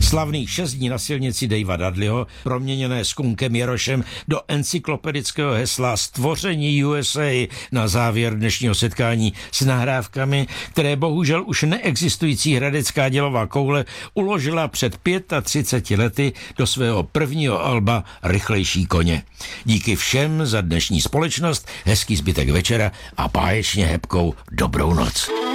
Slavných 6 dní na silnici Davea Dudleyho, proměněné skunkem Jarošem do encyklopedického hesla Stvoření USA na závěr dnešního setkání s nahrávkami, které bohužel už neexistující hradecká dělová koule uložila před 35 lety do svého prvního alba Rychlejší koně. Díky všem za dnešní společnost, hezký zbytek večera a báječně hebkou dobrou noc.